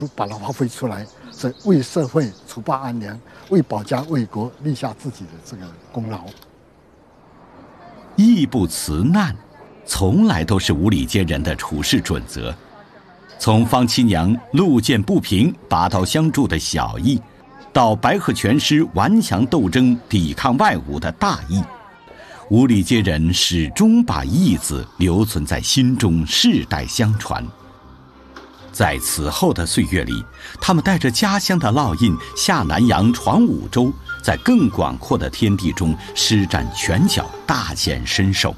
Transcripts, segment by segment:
把它发挥出来，所以为社会除暴安良，为保家卫国立下自己的这个功劳。 义不辞难，从来都是五里街人的处事准则。从方七娘路见不平拔刀相助的小义，到白鹤拳师顽强斗争抵抗外侮的大义，五里街人始终把义字留存在心中，世代相传。在此后的岁月里，他们带着家乡的烙印下南洋闯五洲，在更广阔的天地中施展拳脚，大显身手。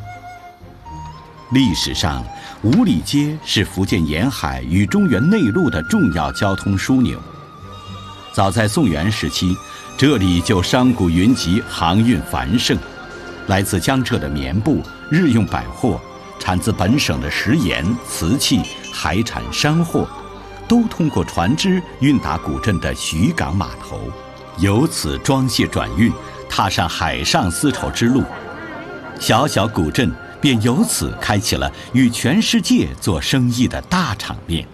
历史上，五里街是福建沿海与中原内陆的重要交通枢纽。早在宋元时期，这里就商贾云集，航运繁盛。来自江浙的棉布、日用百货，产自本省的食盐、瓷器、海产山货，都通过船只运达古镇的徐港码头，由此装卸转运，踏上海上丝绸之路。小小古镇便由此开启了与全世界做生意的大场面。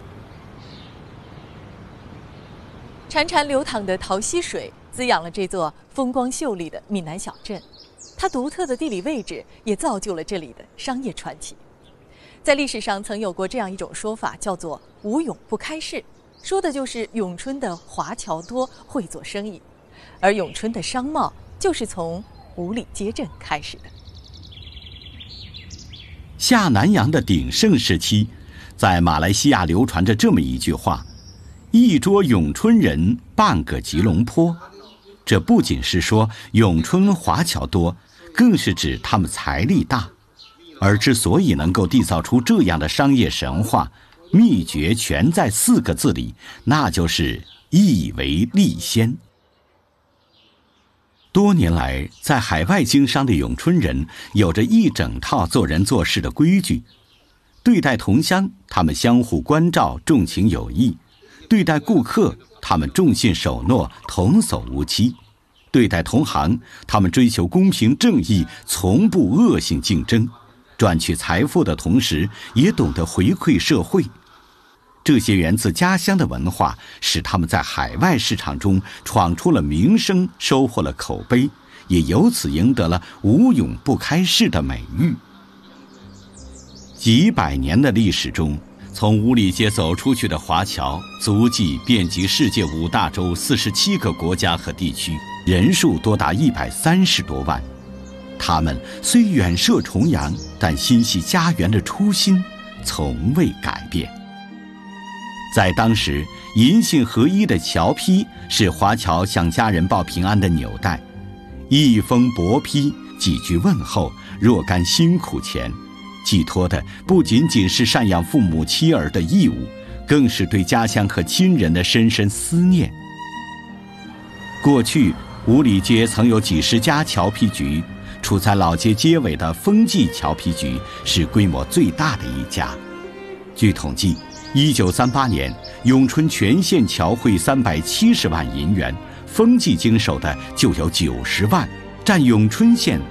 潺潺流淌的桃溪水滋养了这座风光秀丽的闽南小镇，它独特的地理位置也造就了这里的商业传奇。在历史上曾有过这样一种说法，叫做“无永不开市”，说的就是永春的华侨多，会做生意，而永春的商贸就是从五里街镇开始的。 下南洋的鼎盛时期，在马来西亚流传着这么一句话：一桌永春人，半个吉隆坡。这不仅是说永春华侨多，更是指他们财力大。而之所以能够缔造出这样的商业神话，秘诀全在4个字里，那就是义为利先。多年来，在海外经商的永春人有着一整套做人做事的规矩。对待同乡，他们相互关照，重情友谊；对待顾客，他们重信守诺，童叟无欺；对待同行，他们追求公平正义，从不恶性竞争。赚取财富的同时，也懂得回馈社会。这些源自家乡的文化，使他们在海外市场中闯出了名声，收获了口碑，也由此赢得了无永不开市的美誉。几百年的历史中，从五里街走出去的华侨足迹遍及世界5大洲47个国家和地区，人数多达130多万。他们虽远涉重洋，但心系家园的初心从未改变。在当时，银杏合一的侨批是华侨向家人报平安的纽带，一封薄批，几句问候，若干辛苦钱，寄托的不仅仅是赡养父母妻儿的义务，更是对家乡和亲人的深深思念。过去，五里街曾有几十家侨批局，处在老街街尾的丰记侨批局是规模最大的一家。据统计，1938年，永春全县侨汇370万银元，丰记经手的就有90万，占永春县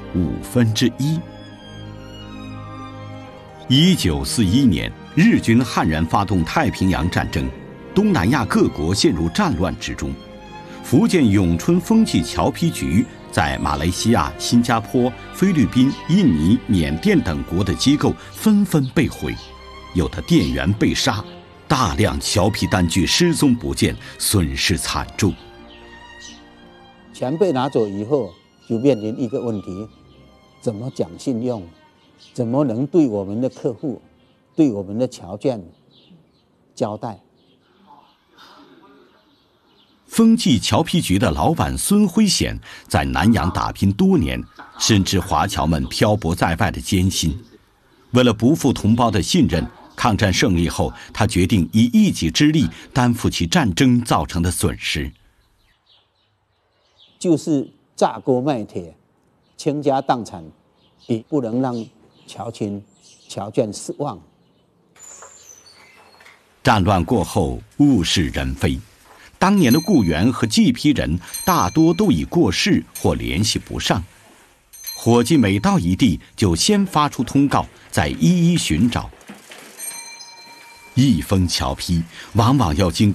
1/5。1941年，日军悍然发动太平洋战争，东南亚各国陷入战乱之中。福建永春丰记侨批局在马来西亚、新加坡、菲律宾、印尼、缅甸等国的机构纷纷被毁，有的店员被杀，大量侨批单据失踪不见，损失惨重。 钱被拿走以后，就面临一个问题：怎么讲信用？怎么能对我们的客户、对我们的侨眷交代？ 丰记侨批局的老板孙辉显在南洋打拼多年，深知华侨们漂泊在外的艰辛。为了不负同胞的信任，抗战胜利后，他决定以一己之力担负起战争造成的损失。 就是炸锅卖铁，倾家荡产，也不能让侨亲、侨眷失望。 战乱过后，物是人非，当年的雇员和祭批人大多都已过世或联系不上。伙计每到一地，就先发出通告，再一一寻找。一封侨批往往要经过